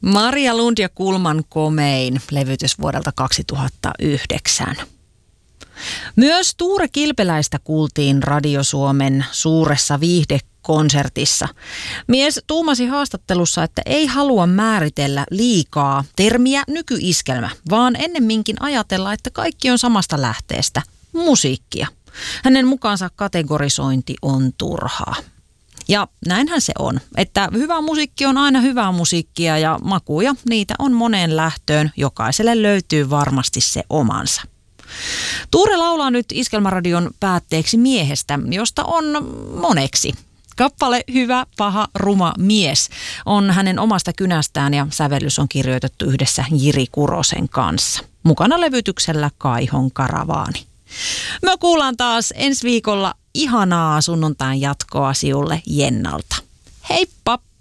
Maria Lund ja Kulman Komein, levytys vuodelta 2009. Myös Tuure Kilpeläistä kuultiin Radio Suomen suuressa viihdekonsertissa. Mies tuumasi haastattelussa, että ei halua määritellä liikaa termiä nykyiskelmä, vaan ennemminkin ajatella, että kaikki on samasta lähteestä, musiikkia. Hänen mukaansa kategorisointi on turhaa. Ja näinhän se on, että hyvä musiikki on aina hyvää musiikkia ja makuja, niitä on moneen lähtöön. Jokaiselle löytyy varmasti se omansa. Tuure laulaa nyt Iskelmäradion päätteeksi miehestä, josta on moneksi. Kappale Hyvä, paha, ruma mies on hänen omasta kynästään ja sävellys on kirjoitettu yhdessä Jiri Kurosen kanssa. Mukana levytyksellä Kaihon karavaani. Me kuullaan taas ensi viikolla ihanaa sunnuntain jatkoa siulle Jennalta. Heippa!